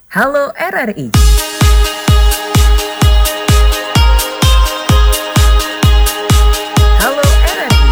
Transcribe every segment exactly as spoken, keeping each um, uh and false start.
Halo R R I. Halo R R I.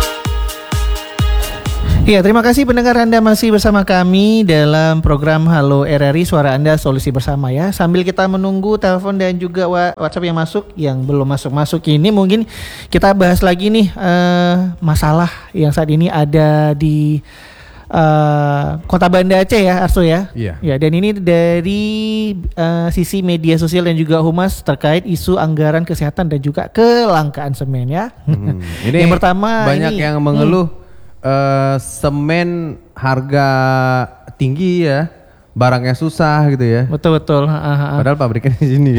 Ya, terima kasih pendengar Anda masih bersama kami dalam program Halo R R I, suara Anda solusi bersama ya. Sambil kita menunggu telepon dan juga WhatsApp yang masuk, yang belum masuk-masuk ini mungkin kita bahas lagi nih uh, masalah yang saat ini ada di Uh, Kota Banda Aceh ya, Arso ya. Iya. Ya, dan ini dari uh, sisi media sosial dan juga humas terkait isu anggaran kesehatan dan juga kelangkaan semen ya. Hmm. Ini yang pertama banyak ini, yang mengeluh hmm. uh, semen harga tinggi ya, barangnya susah gitu ya. Betul betul. Padahal pabriknya di sini.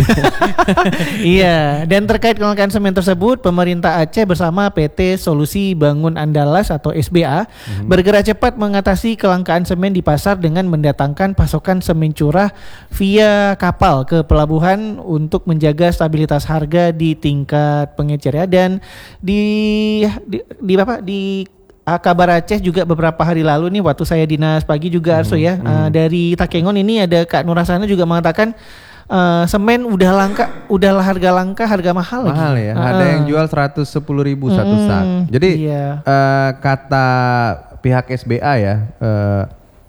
Iya. Dan terkait kelangkaan semen tersebut, pemerintah Aceh bersama P T Solusi Bangun Andalas atau S B A hmm. bergerak cepat mengatasi kelangkaan semen di pasar dengan mendatangkan pasokan semen curah via kapal ke pelabuhan untuk menjaga stabilitas harga di tingkat pengecer ya. Dan di di, di apa di kabar Aceh juga beberapa hari lalu nih waktu saya dinas pagi juga Arso ya, hmm, uh, dari Takengon ini ada Kak Nurasana juga mengatakan uh, semen udah langka, udah harga langka, harga mahal, mahal lagi. ya. Uh, ada yang jual seratus sepuluh ribu satu hmm, sak. Jadi iya. uh, kata pihak S B A ya, uh,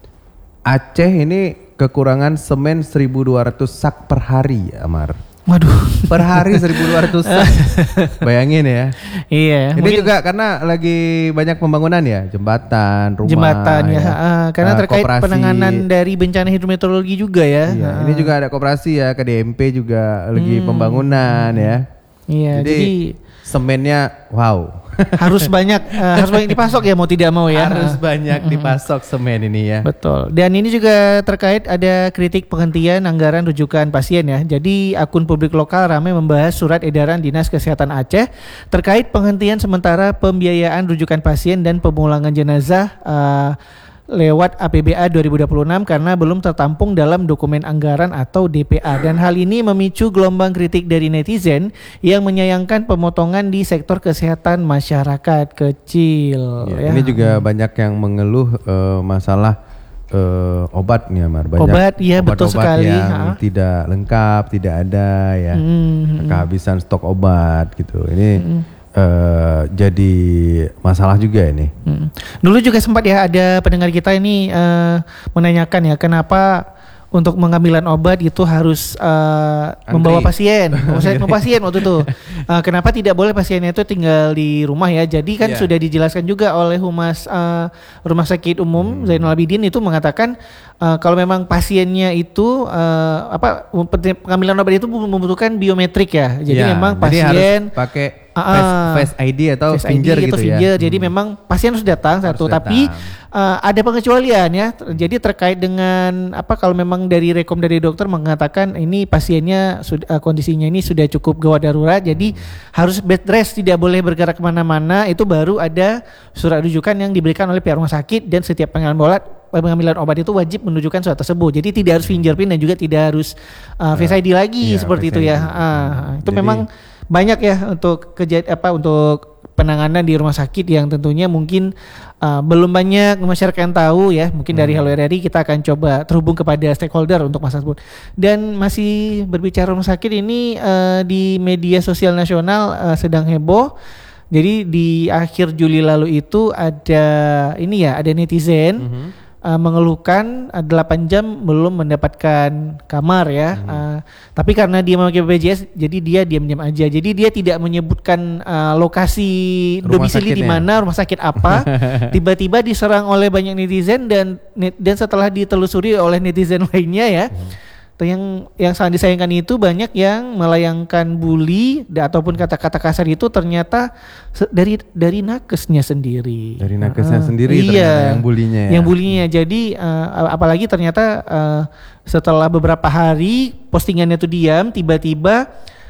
Aceh ini kekurangan semen seribu dua ratus sak per hari, Amar. Waduh, per hari seribu dua ratus sak. Bayangin ya. Iya. Ini juga karena lagi banyak pembangunan ya, jembatan, rumah. Jembatan ya, ya. Uh, karena uh, terkait koperasi, penanganan dari bencana hidrometeorologi juga ya. Iya, uh. Ini juga ada koperasi ya, K D M P juga lagi hmm. pembangunan ya. Iya, jadi, jadi semennya wow. harus banyak uh, harus banyak dipasok ya mau tidak mau ya. Harus banyak dipasok semen ini ya. Betul. Dan ini juga terkait ada kritik penghentian anggaran rujukan pasien ya. Jadi akun publik lokal ramai membahas surat edaran Dinas Kesehatan Aceh terkait penghentian sementara pembiayaan rujukan pasien dan pemulangan jenazah uh, lewat A P B A dua ribu dua puluh enam karena belum tertampung dalam dokumen anggaran atau D P A. Dan hal ini memicu gelombang kritik dari netizen yang menyayangkan pemotongan di sektor kesehatan masyarakat kecil. Ya, ya. Ini juga banyak yang mengeluh uh, masalah uh, obat nih, Amar. Banyak obat, iya betul sekali. Yang ha? tidak lengkap, tidak ada ya, hmm. kehabisan stok obat gitu. Ini hmm. Uh, jadi masalah juga ini. Hmm. Dulu juga sempat ya ada pendengar kita ini uh, menanyakan ya kenapa untuk pengambilan obat itu harus uh, membawa pasien, membawa pasien waktu itu. Uh, kenapa tidak boleh pasiennya itu tinggal di rumah ya? Jadi kan yeah. sudah dijelaskan juga oleh humas uh, Rumah Sakit Umum hmm. Zainal Abidin itu mengatakan uh, kalau memang pasiennya itu uh, apa pengambilan obat itu membutuhkan biometrik ya. Jadi yeah. memang pasien jadi harus pakai face, face I D atau face finger I D gitu finger. ya. Jadi hmm. memang pasien harus datang harus satu, datang. Tapi uh, ada pengecualian ya. Jadi terkait dengan apa kalau memang dari rekom dari dokter mengatakan ini pasiennya sudah uh, kondisinya ini sudah cukup gawat darurat, jadi hmm. harus bed rest, tidak boleh bergerak kemana-mana. Itu baru ada surat rujukan yang diberikan oleh pihak rumah sakit dan setiap pengambilan obat pengambilan obat itu wajib menunjukkan surat tersebut. Jadi tidak harus fingerprint dan juga tidak harus uh, face I D lagi, iya, seperti itu ya. Uh, itu jadi, memang banyak ya untuk kejadian apa untuk penanganan di rumah sakit yang tentunya mungkin uh, belum banyak masyarakat yang tahu ya. Mungkin hmm. dari Halo R R I kita akan coba terhubung kepada stakeholder untuk masalah tersebut. Dan masih berbicara rumah sakit ini uh, di media sosial nasional uh, sedang heboh. Jadi di akhir Juli lalu itu ada ini ya, ada netizen mm-hmm. uh, mengeluhkan uh, delapan jam belum mendapatkan kamar ya. Mm-hmm. Uh, tapi karena dia memakai B P J S, jadi dia diam-diam aja. Jadi dia tidak menyebutkan uh, lokasi rumah domisili di mana, rumah sakit apa. Tiba-tiba diserang oleh banyak netizen dan net, dan setelah ditelusuri oleh netizen lainnya ya. Mm-hmm. Yang yang sangat disayangkan itu banyak yang melayangkan bully da, ataupun kata-kata kasar itu ternyata se- dari dari nakesnya sendiri. Dari nakesnya uh, iya, sendiri ternyata yang bulinya ya. Yang bulinya. Jadi uh, apalagi ternyata uh, setelah beberapa hari postingannya itu diam, tiba-tiba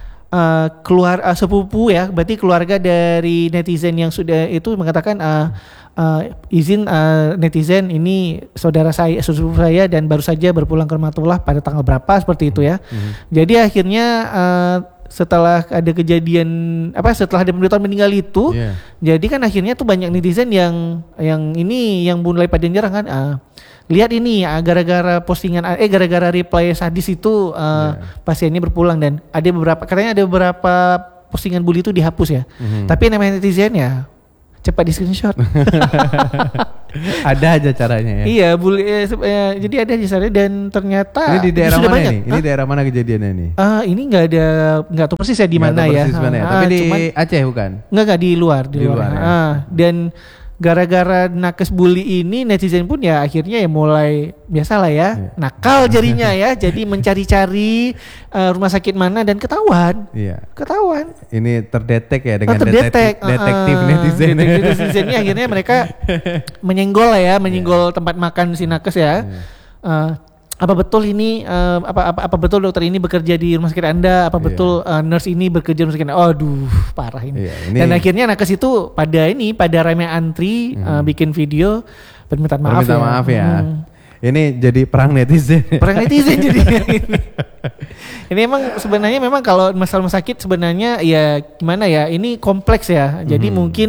uh, keluar uh, sepupu ya, berarti keluarga dari netizen yang sudah itu mengatakan uh, Uh, izin uh, netizen ini saudara saya, sepupu saya dan baru saja berpulang ke Rahmatullah pada tanggal berapa seperti itu ya. Mm-hmm. Jadi akhirnya uh, setelah ada kejadian apa setelah ada pemberitahuan meninggal itu, yeah. jadi kan akhirnya tuh banyak netizen yang yang ini yang mulai pada nyerang kan. Uh, lihat ini ah, gara-gara postingan eh gara-gara reply sadis itu uh, yeah. pasiennya berpulang, dan ada beberapa katanya ada beberapa postingan bully itu dihapus ya. Mm-hmm. Tapi namanya netizen ya cepat di screenshot. Ada aja caranya ya. Iya, bully eh, eh, jadi ada aja caranya, dan ternyata ini di daerah mana banyak. nih? Ini daerah mana kejadiannya nih? Uh, ini nggak ada nggak tahu persis ya di mana ya. Mana ya. Uh, Tapi di cuman, Aceh bukan? Enggak enggak di luar, di, di luar. luar ya. uh, dan gara-gara nakes bully ini netizen pun ya akhirnya ya mulai biasalah ya, yeah. nakal jadinya ya, jadi mencari-cari uh, rumah sakit mana, dan ketahuan, yeah. ketahuan. Ini terdetek ya dengan oh, terdetek. detektif, detektif uh, netizen. Detektif netizen ini akhirnya mereka menyenggol lah ya, menyenggol yeah. tempat makan si nakes ya. Yeah. Uh, apa betul ini uh, apa, apa apa betul dokter ini bekerja di rumah sakit Anda? Apa yeah. betul uh, nurse ini bekerja di rumah sakit Anda? Oh, aduh, parah ini. Yeah, ini. Dan akhirnya nakes itu pada ini pada rame antri hmm. uh, bikin video permintaan maaf Perminta ya. maaf ya. Hmm. Ini jadi perang netizen. Perang netizen jadi. Ini emang sebenarnya memang kalau masalah rumah sakit sebenarnya ya gimana ya? Ini kompleks ya. Jadi hmm. mungkin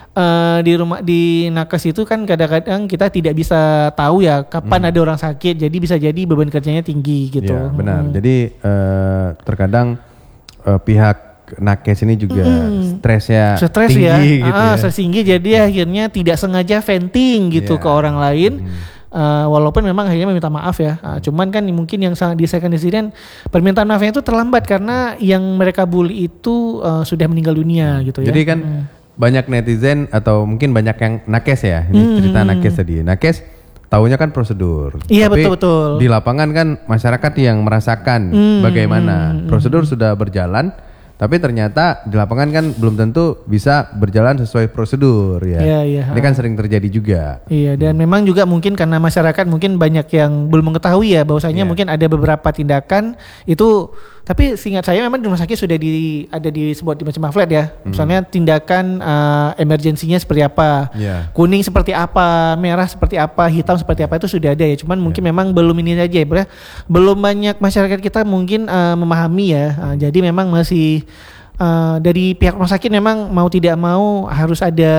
Uh, di rumah di nakes itu kan kadang-kadang kita tidak bisa tahu ya kapan hmm. ada orang sakit, jadi bisa jadi beban kerjanya tinggi gitu. Ya, benar. Hmm. Jadi uh, terkadang uh, pihak nakes ini juga hmm. stresnya Stres tinggi ya. gitu ah, ya. Stres tinggi, jadi akhirnya tidak sengaja venting gitu ya. ke orang lain. Hmm. Uh, walaupun memang akhirnya meminta maaf ya. Uh, cuman kan mungkin yang sangat disayangkan di sini permintaan maafnya itu terlambat karena yang mereka bully itu uh, sudah meninggal dunia gitu ya. Jadi kan hmm. banyak netizen atau mungkin banyak yang nakes ya, ini hmm. cerita nakes tadi. Nakes taunya kan prosedur. Iya, tapi betul-betul. Di lapangan kan masyarakat yang merasakan hmm. bagaimana prosedur sudah berjalan, tapi ternyata di lapangan kan belum tentu bisa berjalan sesuai prosedur ya. Iya, iya. Ini kan sering terjadi juga. Iya, dan memang juga mungkin karena masyarakat mungkin banyak yang belum mengetahui ya bahwasanya yeah. mungkin ada beberapa tindakan itu. Tapi seingat saya memang di rumah sakit sudah di ada di sebuah di macam pamflet ya. Hmm. Misalnya tindakan uh, emergensinya seperti apa, yeah. kuning seperti apa, merah seperti apa, hitam seperti apa itu sudah ada ya. Cuman yeah. mungkin memang belum ini saja ya, belum banyak masyarakat kita mungkin uh, memahami ya. Uh, jadi memang masih uh, dari pihak rumah sakit memang mau tidak mau harus ada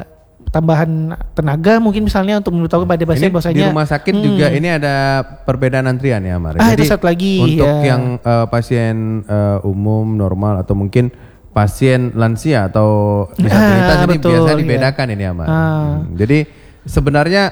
tambahan tenaga mungkin misalnya untuk memberitahu kepada pasien bahwasanya di rumah sakit hmm. juga ini ada perbedaan antrian ya Mar. Ah, Jadi itu satu lagi untuk ya. yang uh, pasien uh, umum normal atau mungkin pasien lansia atau disabilitas ah, ini betul, biasa dibedakan ya. ini ya Mar. Ah. Hmm. Jadi sebenarnya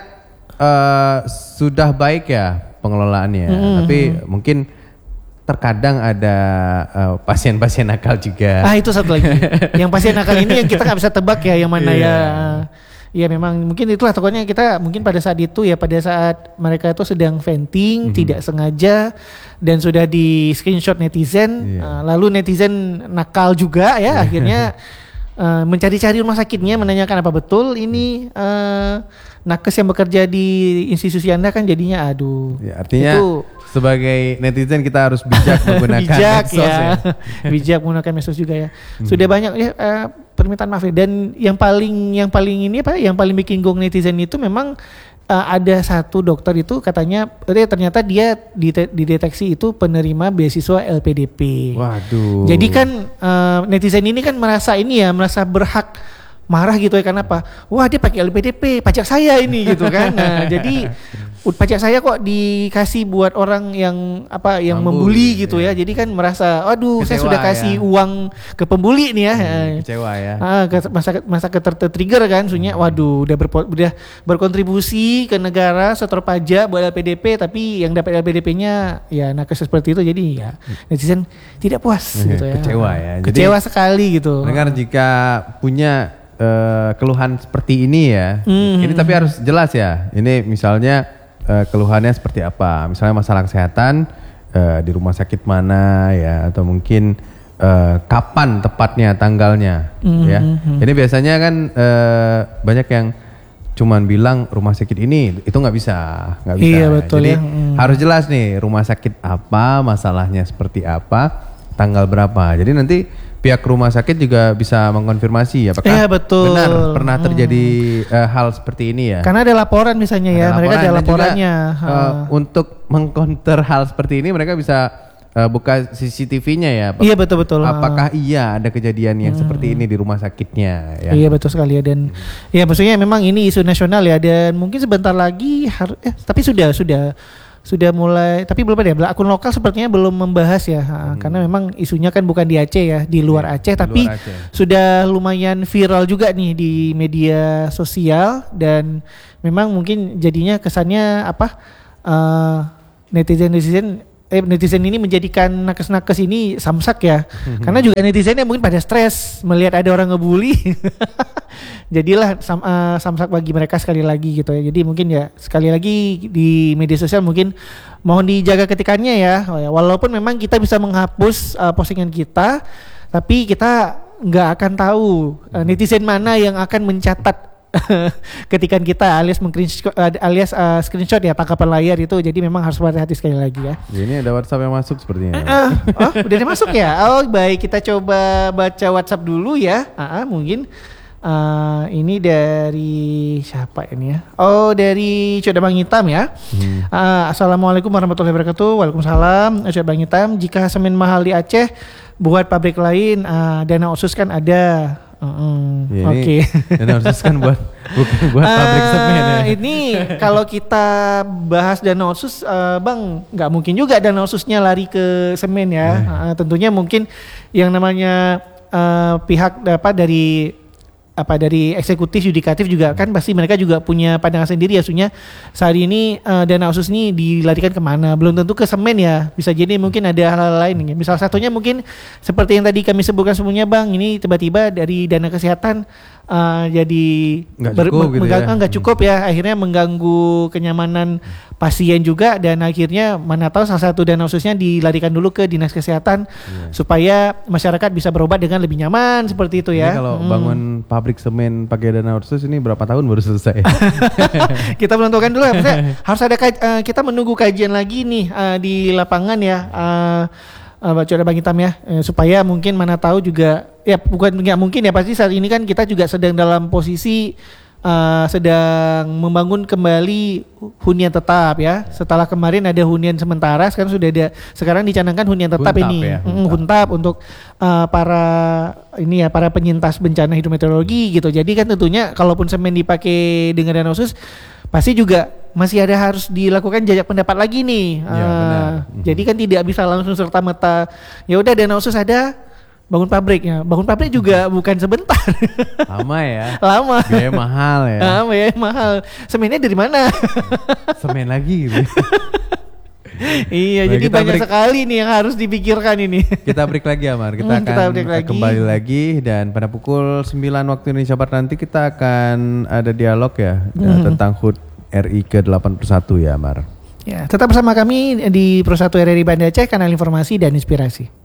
uh, sudah baik ya pengelolaannya, hmm. tapi mungkin terkadang ada uh, pasien-pasien nakal juga. Ah, itu satu lagi. Yang pasien nakal ini yang kita nggak bisa tebak ya yang mana yeah. ya. Ya memang mungkin itulah tokonya kita mungkin pada saat itu ya pada saat mereka itu sedang venting mm-hmm. tidak sengaja dan sudah di screenshot netizen yeah. uh, lalu netizen nakal juga ya yeah. akhirnya uh, mencari-cari rumah sakitnya menanyakan apa betul ini uh, nakes yang bekerja di institusi Anda kan jadinya aduh. Ya, artinya itu, sebagai netizen kita harus bijak menggunakan bijak medsos ya. ya. Bijak menggunakan medsos juga ya. Hmm. Sudah banyak ya uh, permintaan maaf ya. Dan yang paling yang paling ini apa? Yang paling bikin gong netizen itu memang uh, ada satu dokter itu katanya ternyata dia dideteksi itu penerima beasiswa L P D P. Waduh. Jadi kan uh, netizen ini kan merasa ini ya, merasa berhak marah gitu ya, karena apa? Wah, dia pakai L P D P, pajak saya ini gitu kan. Nah, jadi pajak saya kok dikasih buat orang yang apa yang Mambu, membuli gitu ya. ya. Jadi kan merasa, waduh, kecewa, saya sudah kasih ya. uang ke pembuli nih ya. Hmm, kecewa ya. Ah, masa masa keter-trigger kan, sunya, waduh, udah berpo, udah berkontribusi ke negara setor pajak buat L P D P, tapi yang dapat L P D P-nya ya nakes seperti itu. Jadi ya netizen tidak puas gitu ya. Kecewa ya. Kecewa jadi, sekali gitu. Dengar jika punya Uh, keluhan seperti ini ya, mm-hmm. ini tapi harus jelas ya. Ini misalnya uh, keluhannya seperti apa? Misalnya masalah kesehatan uh, di rumah sakit mana ya, atau mungkin uh, kapan tepatnya tanggalnya, mm-hmm. ya. Ini biasanya kan uh, banyak yang cuman bilang rumah sakit ini itu nggak bisa, nggak bisa. Iya, betul. Jadi ya. mm. harus jelas nih rumah sakit apa, masalahnya seperti apa, tanggal berapa. Jadi nanti pihak rumah sakit juga bisa mengkonfirmasi apakah ya, betul. benar pernah terjadi hmm. uh, hal seperti ini ya. Karena ada laporan misalnya ada ya, laporan, mereka ada laporannya. Juga, uh, untuk mengcounter hal seperti ini mereka bisa uh, buka C C T V-nya ya. Iya betul-betul. Apakah iya ada kejadian yang hmm. seperti ini di rumah sakitnya? Ya? Iya betul sekali ya, dan hmm. ya maksudnya memang ini isu nasional ya, dan mungkin sebentar lagi harus eh tapi sudah sudah sudah mulai, tapi belum ada ya, akun lokal sepertinya belum membahas ya, hmm. karena memang isunya kan bukan di Aceh ya, di luar ya, Aceh, di tapi luar Aceh. Sudah lumayan viral juga nih di media sosial, dan memang mungkin jadinya kesannya apa uh, netizen netizen eh netizen ini menjadikan nakes-nakes ini samsak ya. Karena juga netizennya mungkin pada stres melihat ada orang ngebully. Jadilah sam, uh, samsak bagi mereka sekali lagi gitu ya. Jadi mungkin ya sekali lagi di media sosial mungkin mohon dijaga ketikannya ya. Walaupun memang kita bisa menghapus uh, postingan kita, tapi kita nggak akan tahu uh, netizen mana yang akan mencatat ketikan kita alias meng-screenshot alias uh, screenshot ya tangkapan layar itu. Jadi memang harus berhati-hati sekali lagi ya. Ini ada WhatsApp yang masuk sepertinya. Uh, oh udah ada masuk ya. Oh baik, kita coba baca WhatsApp dulu ya. Uh, mungkin uh, ini dari siapa ini ya? Oh dari Coda Bang Hitam ya. Hmm. Uh, Assalamualaikum warahmatullahi wabarakatuh. Waalaikumsalam. Coda Bang Hitam, jika semen mahal di Aceh buat pabrik lain, uh, dana otsus kan ada. Uh, ya, Oke. Okay. Dana otsus kan buat bukan buat uh, pabrik semen ya. Ini kalau kita bahas dana otsus, uh, Bang, nggak mungkin juga dana otsusnya lari ke semen ya. Uh. Uh, tentunya mungkin yang namanya uh, pihak apa dari apa dari eksekutif yudikatif juga kan pasti mereka juga punya pandangan sendiri ya, sunya saat ini uh, dana otsus ini dilarikan kemana, belum tentu ke semen ya, bisa jadi mungkin ada hal-hal lain ya. Misal satunya mungkin seperti yang tadi kami sebutkan sebelumnya Bang, ini tiba-tiba dari dana kesehatan uh, jadi nggak cukup, ber, gitu menggang, ya. nggak cukup ya, akhirnya mengganggu kenyamanan pasien juga, dan akhirnya mana tahu salah satu dana otsusnya dilarikan dulu ke dinas kesehatan yeah. supaya masyarakat bisa berobat dengan lebih nyaman seperti itu ya. Ini kalau hmm. bangun pabrik semen pakai dana otsus ini berapa tahun baru selesai? Kita menentukan dulu ya, maksudnya harus ada uh, kita menunggu kajian lagi nih uh, di lapangan ya. Uh, Uh, Coda Bang Hitam ya, eh, supaya mungkin mana tahu juga ya, bukan nggak mungkin ya, pasti saat ini kan kita juga sedang dalam posisi uh, sedang membangun kembali hunian tetap ya. Setelah kemarin ada hunian sementara, sekarang sudah ada, sekarang dicanangkan hunian tetap huntap ini ya, huntap. huntap untuk uh, para ini ya, para penyintas bencana hidrometeorologi gitu. Jadi kan tentunya kalaupun semen dipakai dengan dana otsus, pasti juga masih ada harus dilakukan jajak pendapat lagi nih. Ya, uh, jadi kan tidak bisa langsung serta-merta ya udah dana otsus ada, bangun pabriknya. Bangun pabrik juga bukan sebentar. Lama ya. Lama. Biaya mahal ya. Lama ya, mahal. Semennya dari mana? Semen lagi gitu. Iya, nah, jadi banyak break. sekali nih yang harus dipikirkan ini. Kita break lagi Amar. Kita hmm, akan kita lagi. kembali lagi, dan pada pukul sembilan waktu Indonesia Barat nanti kita akan ada dialog ya, hmm. ya tentang H U D R I ke delapan puluh satu ya Amar. Ya, tetap bersama kami di Pro satu R R I Banda Aceh, kanal informasi dan inspirasi.